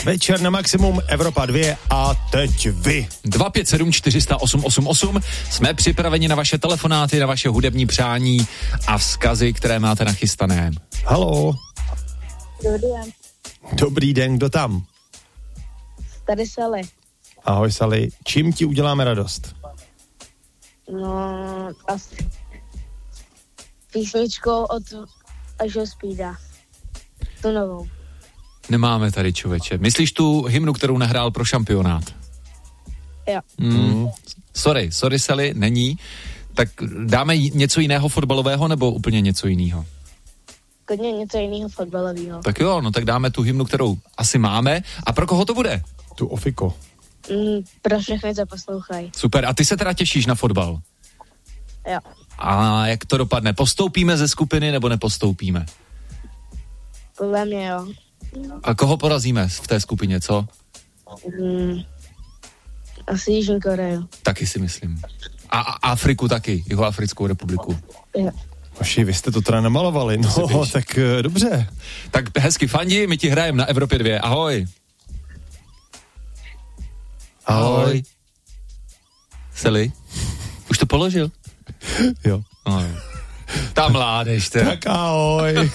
Večer na maximum, Evropa 2 a teď vy. 257 400 888. Jsme připraveni na vaše telefonáty, na vaše hudební přání a vzkazy, které máte nachystané. Haló. Dobrý den. Dobrý den, kdo tam? Tady Sally. Ahoj Sally, čím ti uděláme radost? No, asi písničkou od Ažo Speeda. Tu novou. Nemáme tady, člověče. Myslíš tu hymnu, kterou nahrál pro šampionát? Jo. Sorry Sally, není. Tak dáme něco jiného fotbalového nebo úplně něco jiného? Kodně něco jiného fotbalového. Tak jo, no tak dáme tu hymnu, kterou asi máme. A pro koho to bude? Tu Ofiko. Pro všechny, co poslouchají. Super, a ty se teda těšíš na fotbal? Jo. A jak to dopadne? Postoupíme ze skupiny nebo nepostoupíme? Podle mě jo. A koho porazíme v té skupině, co? Asi Jižní Koreju. Taky si myslím. A Afriku taky, Jihoafrickou republiku. Jo. Oši, vy jste to teda namalovali, no, tak dobře. Tak hezky fandi, my ti hrajeme na Evropě 2. Ahoj. Ahoj. Sally? Už to položil? Jo. Ta mládež, teda. Tak ahoj.